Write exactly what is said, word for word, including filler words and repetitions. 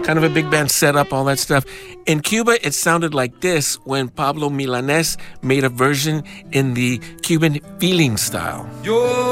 kind of a big band setup, all that stuff. In Cuba, it sounded like this when Pablo Milanés made a version in the Cuban feeling style. Yo